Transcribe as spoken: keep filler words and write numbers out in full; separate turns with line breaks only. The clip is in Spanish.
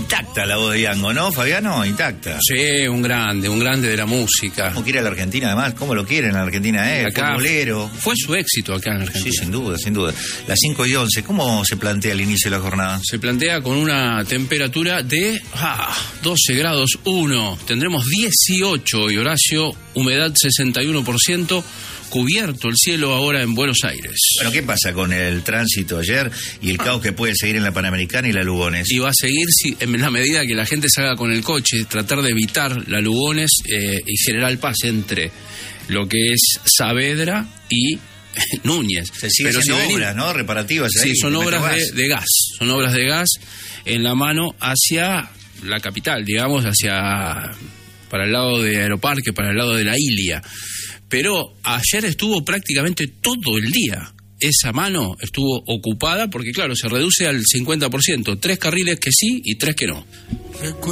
Intacta la voz de Yango, ¿no, Fabiano? Intacta.
Sí, un grande, un grande de la música.
¿Cómo quiere a la Argentina, además? ¿Cómo lo quieren a la Argentina, eh?
Acá
Futbolero.
Fue su éxito acá en Argentina.
Sí, sin duda, sin duda. Las cinco y once, ¿cómo se plantea el inicio de la jornada?
Se plantea con una temperatura de ah, doce grados uno. Tendremos dieciocho y Horacio, humedad sesenta y uno por ciento. Cubierto el cielo ahora en Buenos Aires.
Bueno, ¿qué pasa con el tránsito ayer y el caos que puede seguir en la Panamericana y la Lugones?
Y va a seguir si, en la medida que la gente salga con el coche, tratar de evitar la Lugones eh, y General Paz entre lo que es Saavedra y Núñez.
Se sigue
Pero
haciendo
si
obras, ¿no? Reparativas.
Sí,
ahí,
son
de
obras
Metrogas.
de, de gas. Son obras de gas en la mano hacia la capital, digamos, hacia para el lado de Aeroparque, para el lado de la Ilia. Pero ayer estuvo prácticamente todo el día. Esa mano estuvo ocupada porque, claro, se reduce al cincuenta por ciento. Tres carriles que sí y tres que no.